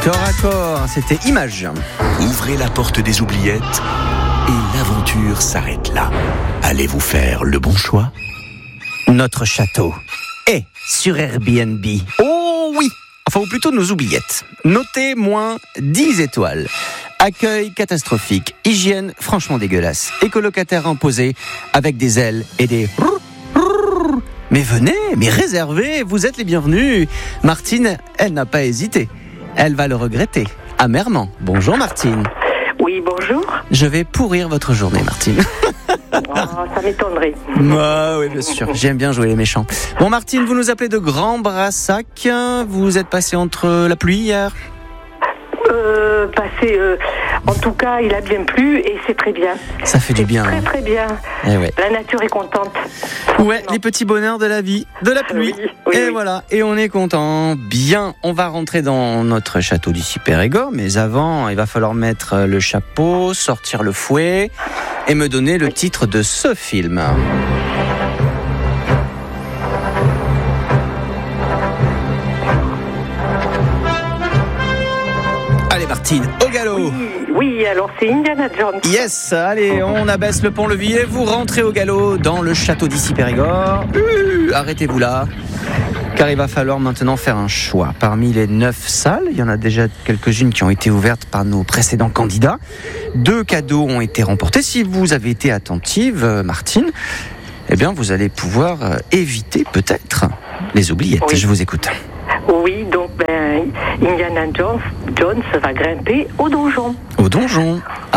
Corps à corps, c'était Image. Ouvrez la porte des oubliettes et l'aventure s'arrête là. Allez-vous faire le bon choix ? Notre château est sur Airbnb. Oh oui, enfin ou plutôt nos oubliettes. Notez moins 10 étoiles. Accueil catastrophique, hygiène franchement dégueulasse, écolocataire imposé avec des ailes et des... Mais venez, mais réservez, vous êtes les bienvenus. Martine, elle n'a pas hésité. Elle va le regretter, amèrement. Bonjour Martine. Oui, bonjour. Je vais pourrir votre journée, Martine. Oh, ça m'étonnerait. Ah oui, bien sûr, j'aime bien jouer les méchants. Bon Martine, vous nous appelez de Grand Brassac. Vous êtes passée entre la pluie hier ? En tout cas, il a bien plu et c'est très bien. Ça fait du bien. Très hein. très bien. Eh ouais. La nature est contente. Ouais, les petits bonheurs de la vie, de la pluie. Oui. Voilà, et on est content. Bien, on va rentrer dans notre château du Super-Égor, mais avant, il va falloir mettre le chapeau, sortir le fouet et me donner le titre de ce film. Allez Martine, au galop. Oui, alors c'est Indiana Jones. Yes, allez, on abaisse le pont-levis, vous rentrez au galop dans le château d'Issy Périgord. Arrêtez-vous là, car il va falloir maintenant faire un choix. Parmi les 9 salles, il y en a déjà quelques-unes qui ont été ouvertes par nos précédents candidats. 2 cadeaux ont été remportés. Si vous avez été attentive, Martine, eh bien vous allez pouvoir éviter peut-être les oubliettes. Oui. Je vous écoute. Oui, donc Indiana Jones va grimper au donjon. Au donjon.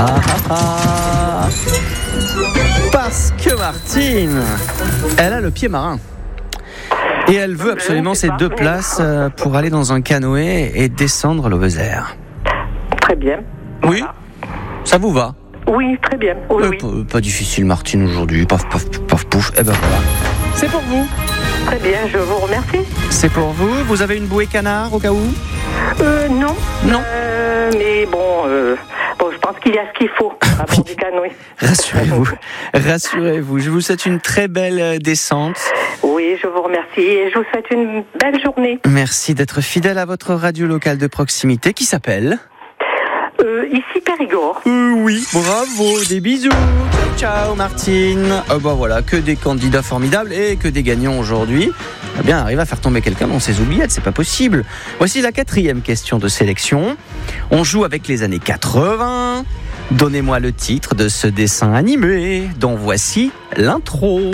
Parce que Martine, elle a le pied marin. Et elle veut absolument ces 2 places pour aller dans un canoë et descendre l'Auvesaire. Très bien. Oui, ça vous va ? Oui, très bien. Oui. Pas difficile Martine aujourd'hui. Paf, paf, paf, pouf. Et ben voilà. C'est pour vous. Très bien, je vous remercie. C'est pour vous. Vous avez une bouée canard au cas où ? Non. Non. Mais bon, je pense qu'il y a ce qu'il faut à bord du canoë. Rassurez-vous. Je vous souhaite une très belle descente. Oui, je vous remercie et je vous souhaite une belle journée. Merci d'être fidèle à votre radio locale de proximité qui s'appelle... Ici Périgord. Oui, bravo, des bisous. Ciao Martine. Voilà, que des candidats formidables et que des gagnants aujourd'hui. Eh bien, arrive à faire tomber quelqu'un dans ses oubliettes, c'est pas possible. Voici la 4e question de sélection. On joue avec les années 80. Donnez-moi le titre de ce dessin animé dont voici l'intro.